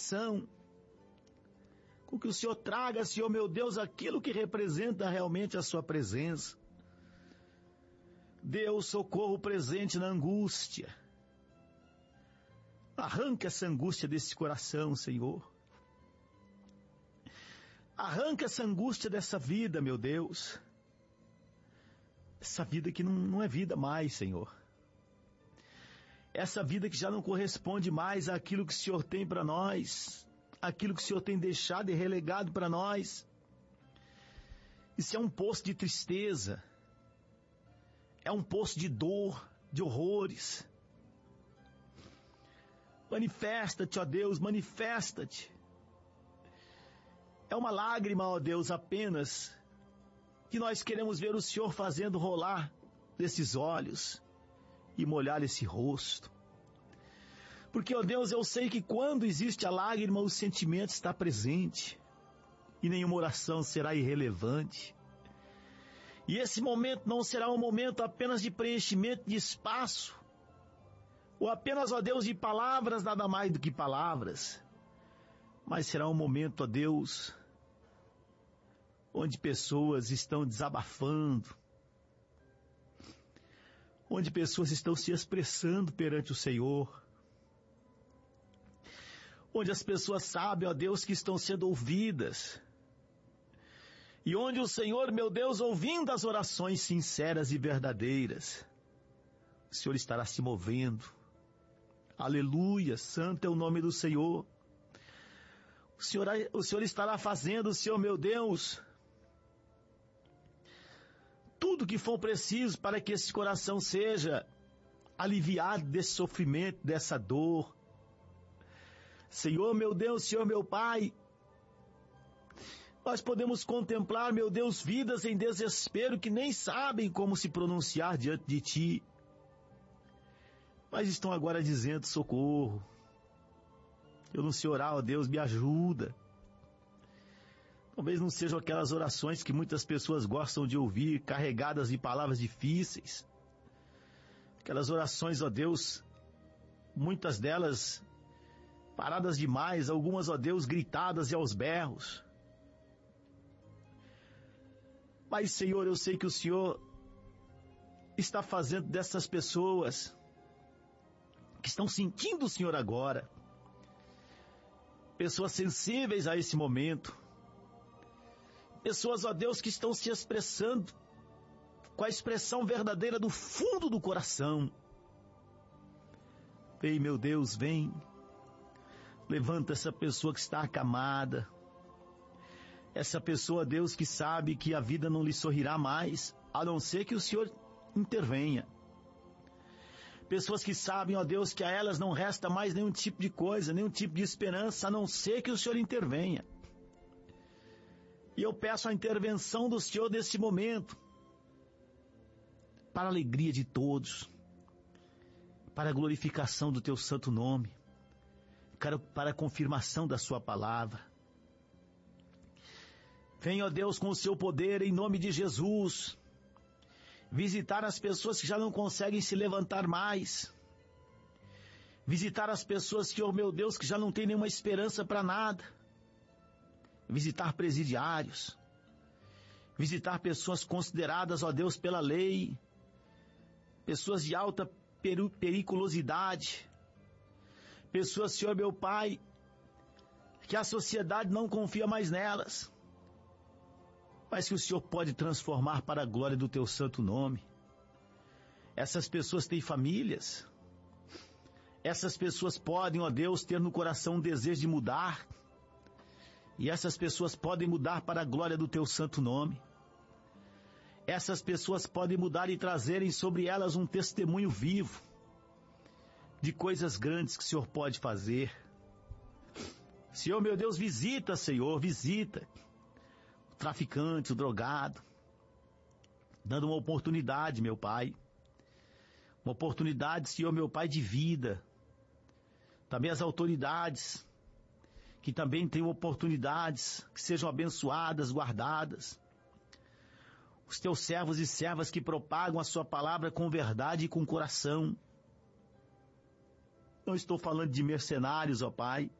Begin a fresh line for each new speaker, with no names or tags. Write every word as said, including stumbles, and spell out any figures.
coração, com que o Senhor traga, Senhor meu Deus, aquilo que representa realmente a sua presença. Dê o socorro presente na angústia. Arranca essa angústia desse coração, Senhor. Arranca essa angústia dessa vida, meu Deus. Essa vida que não, não é vida mais, Senhor. Essa vida que já não corresponde mais àquilo que o Senhor tem para nós, aquilo que o Senhor tem deixado e relegado para nós. Isso é um poço de tristeza, é um poço de dor, de horrores. Manifesta-te, ó Deus, manifesta-te. É uma lágrima, ó Deus, apenas, que nós queremos ver o Senhor fazendo rolar desses olhos e molhar esse rosto. Porque, ó Deus, eu sei que quando existe a lágrima, o sentimento está presente e nenhuma oração será irrelevante. E esse momento não será um momento apenas de preenchimento de espaço, ou apenas, ó Deus, de palavras, nada mais do que palavras, mas será um momento, ó Deus, onde pessoas estão desabafando, onde pessoas estão se expressando perante o Senhor, onde as pessoas sabem, ó Deus, que estão sendo ouvidas, e onde o Senhor, meu Deus, ouvindo as orações sinceras e verdadeiras, o Senhor estará se movendo. Aleluia, santo é o nome do Senhor. O Senhor, o Senhor estará fazendo, Senhor meu Deus, tudo que for preciso para que esse coração seja aliviado desse sofrimento, dessa dor. Senhor meu Deus, Senhor meu Pai, nós podemos contemplar, meu Deus, vidas em desespero que nem sabem como se pronunciar diante de Ti, mas estão agora dizendo socorro. Eu não sei orar, ó Deus, me ajuda. Talvez não sejam aquelas orações que muitas pessoas gostam de ouvir, carregadas de palavras difíceis. Aquelas orações, ó Deus, muitas delas paradas demais, algumas, ó Deus, gritadas e aos berros. Mas, Senhor, eu sei que o Senhor está fazendo dessas pessoas que estão sentindo o Senhor agora, pessoas sensíveis a esse momento, pessoas, ó Deus, que estão se expressando com a expressão verdadeira do fundo do coração. Vem, meu Deus, vem, levanta essa pessoa que está acamada, essa pessoa, Deus, que sabe que a vida não lhe sorrirá mais, a não ser que o Senhor intervenha. Pessoas que sabem, ó Deus, que a elas não resta mais nenhum tipo de coisa, nenhum tipo de esperança, a não ser que o Senhor intervenha. E eu peço a intervenção do Senhor nesse momento, para a alegria de todos, para a glorificação do Teu santo nome, para a confirmação da Sua palavra. Venha, ó Deus, com o Seu poder, em nome de Jesus, visitar as pessoas que já não conseguem se levantar mais, visitar as pessoas que, ó meu Deus, que já não tem nenhuma esperança para nada, visitar presidiários, visitar pessoas consideradas, ó Deus, pela lei, pessoas de alta peri- periculosidade, pessoas, Senhor meu Pai, que a sociedade não confia mais nelas, mas que o Senhor pode transformar para a glória do Teu santo nome. Essas pessoas têm famílias, essas pessoas podem, ó Deus, ter no coração um desejo de mudar, e essas pessoas podem mudar para a glória do Teu santo nome. Essas pessoas podem mudar e trazerem sobre elas um testemunho vivo de coisas grandes que o Senhor pode fazer. Senhor meu Deus, visita, Senhor, visita o traficante, o drogado, dando uma oportunidade, meu Pai, uma oportunidade, Senhor meu Pai, de vida. Também as autoridades, que também tenham oportunidades, que sejam abençoadas, guardadas. Os Teus servos e servas que propagam a Sua palavra com verdade e com coração. Não estou falando de mercenários, ó Pai.